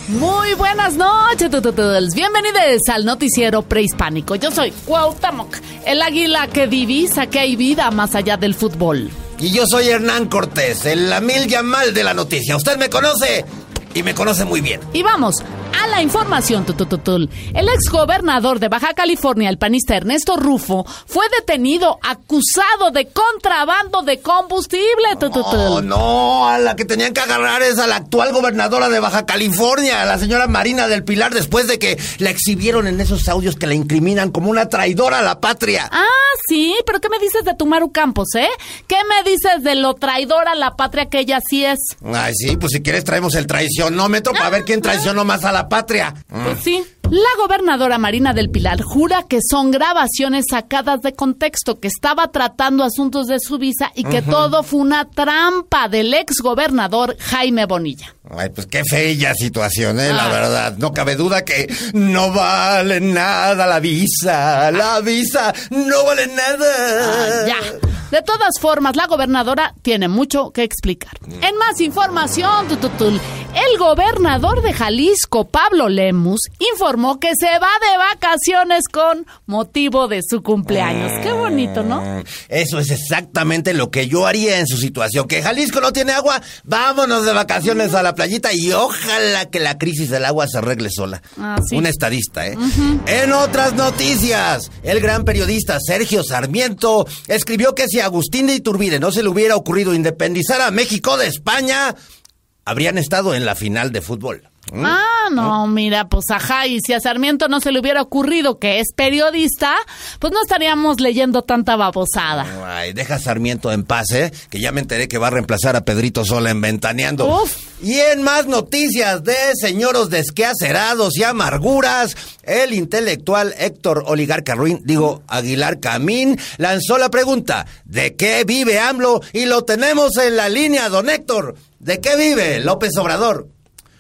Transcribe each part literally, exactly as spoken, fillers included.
Muy buenas noches, tututuls. Bienvenidos al noticiero prehispánico. Yo soy Cuauhtémoc, el águila que divisa que hay vida más allá del fútbol. Y yo soy Hernán Cortés, el Lamil Yamal de la noticia. Usted me conoce y me conoce muy bien. Y vamos a la información, tutututul. El exgobernador de Baja California, el panista Ernesto Rufo, fue detenido acusado de contrabando de combustible, tututul. No, no, a la que tenían que agarrar es a la actual gobernadora de Baja California, a la señora Marina del Pilar, después de que la exhibieron en esos audios que la incriminan como una traidora a la patria. Ah, sí, pero ¿qué me dices de Tumaru Campos, eh? ¿Qué me dices de lo traidora a la patria que ella sí es? Ay, sí, pues si quieres traemos el traicionómetro para ver quién traicionó más a la patria. Pues sí. La gobernadora Marina del Pilar jura que son grabaciones sacadas de contexto, que estaba tratando asuntos de su visa y que uh-huh. todo fue una trampa del exgobernador Jaime Bonilla. Ay, pues qué fea situación, eh, ah. la verdad. No cabe duda que no vale nada la visa. La visa no vale nada. Ah, ya. De todas formas, la gobernadora tiene mucho que explicar. En más información, tututul, el gobernador de Jalisco, Pablo Lemus, informó que se va de vacaciones con motivo de su cumpleaños. Qué bonito, ¿no? Eso es exactamente lo que yo haría en su situación. Que Jalisco no tiene agua, vámonos de vacaciones a la playita y ojalá que la crisis del agua se arregle sola. Ah, ¿sí? Un estadista, ¿eh? Uh-huh. En otras noticias, el gran periodista Sergio Sarmiento escribió que si a Agustín de Iturbide no se le hubiera ocurrido independizar a México de España, habrían estado en la final de fútbol. ¿Mm? Ah, no, ¿Mm? Mira, pues ajá, y si a Sarmiento no se le hubiera ocurrido que es periodista, pues no estaríamos leyendo tanta babosada. Ay, deja a Sarmiento en paz, ¿eh? Que ya me enteré que va a reemplazar a Pedrito Sola en Ventaneando. Uf. Y en más noticias de señoros desquacerados y amarguras, el intelectual Héctor Oligarca Ruin, digo, Aguilar Camín, lanzó la pregunta, ¿de qué vive AMLO? Y lo tenemos en la línea, don Héctor. ¿De qué vive López Obrador?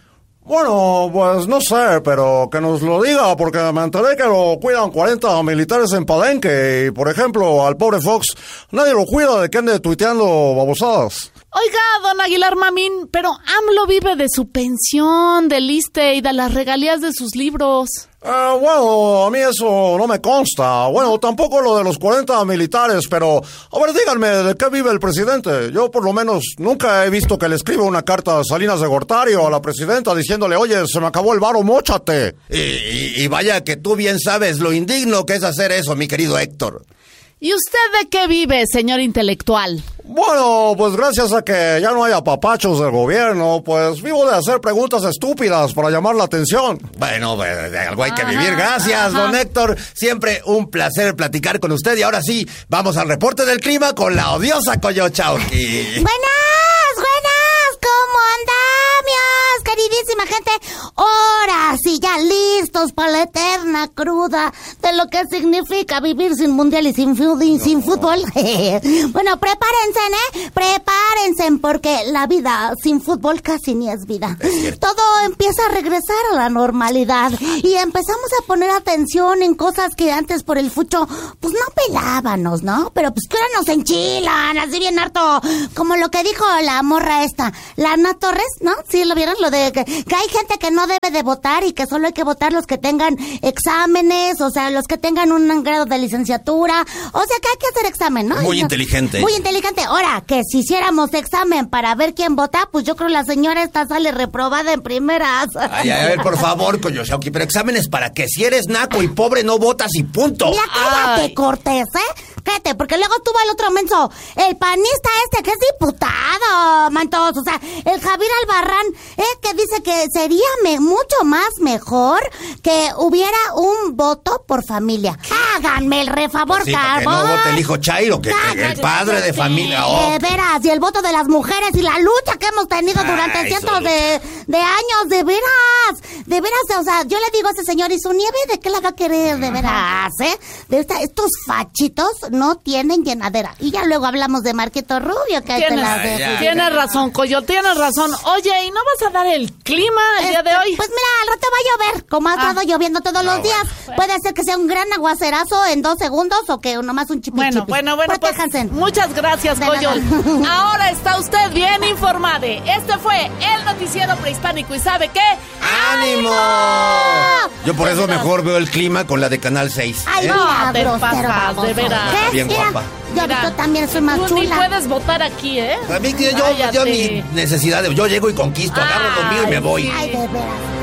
Bueno, pues no sé, pero que nos lo diga, porque me enteré que lo cuidan cuarenta militares en Palenque y, por ejemplo, al pobre Fox nadie lo cuida de que ande tuiteando babosadas. Oiga, don Aguilar Mamín, pero AMLO vive de su pensión, del ISSSTE y de las regalías de sus libros. Eh, bueno, a mí eso no me consta. Bueno, tampoco lo de los cuarenta militares, pero... A ver, díganme, ¿de qué vive el presidente? Yo, por lo menos, nunca he visto que le escriba una carta a Salinas de Gortari o a la presidenta diciéndole, oye, se me acabó el varo, móchate. Y, y, y vaya que tú bien sabes lo indigno que es hacer eso, mi querido Héctor. ¿Y usted de qué vive, señor intelectual? Bueno, pues gracias a que ya no hay apapachos del gobierno, pues vivo de hacer preguntas estúpidas para llamar la atención. Bueno, pues de algo hay que vivir. Gracias, ajá. Don Héctor. Siempre un placer platicar con usted. Y ahora sí, vamos al reporte del clima con la odiosa Coyochauqui. Buenas, buenas, ¿cómo andamos, queridísima gente? Ahora sí, ya listos para la eterna cruda de lo que significa vivir sin mundial y sin, fu- y sin no. fútbol. Bueno, prepárense, ¿eh? Prepárense, porque la vida sin fútbol casi ni es vida. Es Todo empieza a regresar a la normalidad y empezamos a poner atención en cosas que antes por el fucho, pues no pelábamos, ¿no? Pero pues que ahora nos enchilan, así bien harto, como lo que dijo la morra esta, la Ana Torres, ¿no? ¿Sí lo vieron? Lo de que, que hay gente que no debe de votar y que solo hay que votar los que tengan exámenes, o sea, los que tengan un grado de licenciatura, o sea, que hay que hacer examen, ¿no? Muy inteligente. Muy inteligente. Ahora, que si hiciéramos examen para ver quién vota, pues yo creo la señora esta sale reprobada en primeras. Ay, a ver, por favor, Coyochauqui, pero exámenes para que si eres naco y pobre no votas y punto. Mira, cállate, Ay. Cortés, ¿eh? Cállate, porque luego tú va el otro menso, el panista este que es diputado, mantos, o sea, el Javier Albarrán, eh, que dice que sería me, mucho más mejor que hubiera un voto por familia. Háganme el refavor, pues sí, para que no vote el hijo Chairo, que, que el padre de familia. Oh. De veras, y el voto de las mujeres y la lucha que hemos tenido durante Ay, cientos de, de años, de veras, de veras, o sea, yo le digo a ese señor, ¿y su nieve de qué la va a querer, de veras, eh? De esta, estos fachitos no tienen llenadera. Y ya luego hablamos de Marquito Rubio, que tienes, la de, ya, tienes razón, Coyo, tienes razón. Oye, ¿y no vas a dar el clima el este, día de hoy? Pues mira, al rato va a llover, como ha estado ah. lloviendo todos no, los días. Bueno. Puede ser que sea un gran aguacerazo en dos segundos o que nomás un chipi Bueno, chipi. bueno, bueno, pues, muchas gracias, de Coyo. Nada. Ahora está usted bien informado. Este fue el noticiero prehispánico. prehispánico. ¿Y sabe qué? ¡Ánimo! Yo por eso mejor veo el clima con la de Canal seis. Ay, ¿eh? No, mira, te grosero, pasas, baboso. de veras. ¿Qué? Bien Mira, guapa. Yo, Mira, yo también soy más Tú ni chula. puedes votar aquí, ¿eh? A mí, yo, yo, Cállate. yo mi necesidad de... Yo llego y conquisto, agarro lo mío y me voy. Ay, de veras.